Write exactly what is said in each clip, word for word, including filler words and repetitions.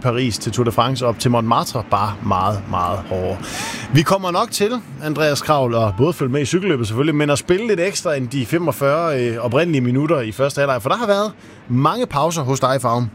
Paris til Tour de France op til Montmartre bare meget, meget hårdere. Vi kommer nok til, Andreas Kraul, og både følge med i cykelløbet selvfølgelig, men at spille lidt ekstra end de femogfyrre øh, oprindelige minutter i første halvleg, for der har været mange pauser hos dig i Farum.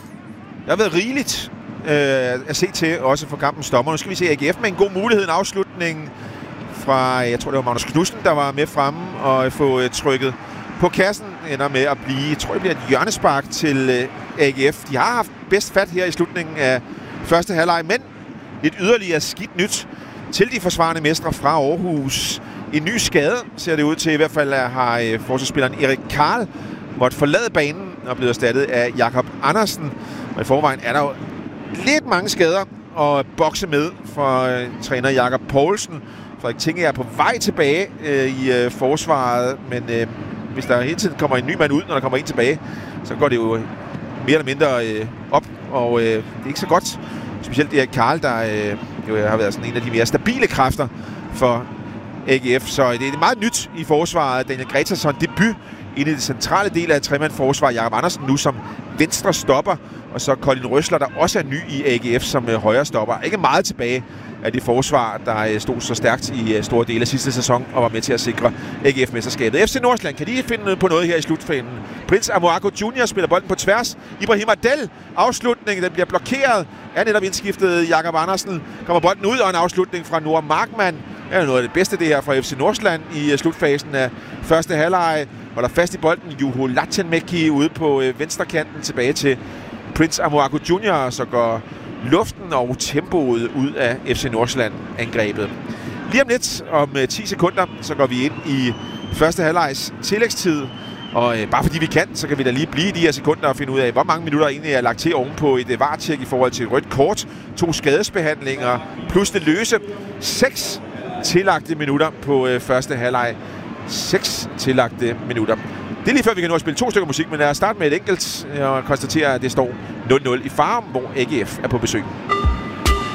Det har været rigeligt øh, at se til, også for kampens dommer. Nu skal vi se A G F med en god mulighed, en afslutning fra, jeg tror det var Magnus Knudsen, der var med fremme og få øh, trykket på kassen, ender med at blive, jeg tror det bliver et hjørnespark til øh, A G F. De har haft bedst fat her i slutningen af første halvleg, men lidt yderligere skidt nyt til de forsvarende mestre fra Aarhus. En ny skade ser det ud til, i hvert fald har øh, forsvarsspilleren Erik Karl måtte forlade banen og blevet erstattet af Jakob Andersen. Og i forvejen er der jo lidt mange skader at bokse med for øh, træner Jakob Poulsen. Frederik Tinge er på vej tilbage øh, i øh, forsvaret, men øh, hvis der hele tiden kommer en ny mand ud, når der kommer en tilbage, så går det jo mere eller mindre øh, op, og øh, det er ikke så godt. Specielt Erik Karl, der øh, jo har været sådan en af de mere stabile kræfter for A G F, så det er meget nyt i forsvaret. Daniel Gretarsson debut ind i det centrale del af tremand forsvar. Jakob Andersen nu som venstre stopper, og så Colin Røsler, der også er ny i A G F som øh, højre stopper. Ikke meget tilbage af det forsvar, der øh, stod så stærkt i øh, store dele af sidste sæson og var med til at sikre A G F-mesterskabet. F C Nordsjælland, kan de finde på noget her i slutfasen? Prince Amoako junior spiller bolden på tværs. Ibrahim Adel, afslutningen, den bliver blokeret af netop indskiftet Jakob Andersen. Kommer bolden ud, og en afslutning fra Noah Markmann. Det er noget af det bedste, det her fra F C Nordsjælland i øh, slutfasen af første halvleg. Holder fast i bolden. Juho Latinmäki ude på øh, venstrekanten tilbage til Prince Amoako junior, så går luften og tempoet ud af F C Nordsjælland-angrebet. Lige om lidt, om øh, ti sekunder, så går vi ind i første halvlejs tillægstid. Og øh, bare fordi vi kan, så kan vi da lige blive de her sekunder og finde ud af, hvor mange minutter egentlig er lagt til ovenpå et V A R-tjek i forhold til et rødt kort. To skadesbehandlinger plus det løse. Seks tillagte minutter på øh, første halvleg. Seks tillagte minutter. Det er lige før, vi kan nå at spille to stykker musik, men lad os starte med et enkelt og konstatere, at det står nul nul i Farum, hvor A G F er på besøg.